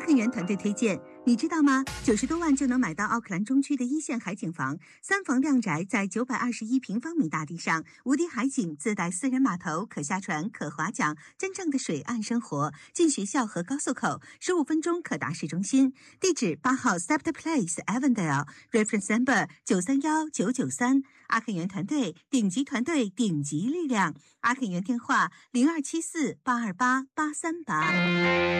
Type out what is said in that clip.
肯园团队推荐，你知道吗？90多万就能买到奥克兰中区的一线海景房，3房亮宅，在921平方米大地上，无敌海景，自带私人码头，可下船，可划桨，真正的水岸生活。近学校和高速口，15分钟可达市中心。地址8号 Scepter Place Avondale，Reference Number 931993。阿肯园团队，顶级团队，顶级力量。阿肯园电话0274828838。